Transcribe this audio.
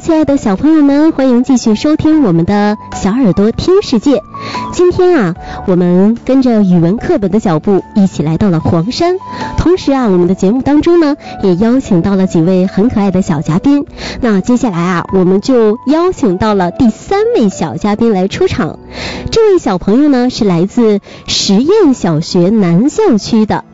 亲爱的小朋友们，欢迎继续收听我们的小耳朵听世界。今天啊，我们跟着语文课本的脚步一起来到了黄山，同时啊，我们的节目当中呢，也邀请到了几位很可爱的小嘉宾。那接下来啊，我们就邀请到了第3位小嘉宾来出场。这位小朋友呢，是来自实验小学南校区的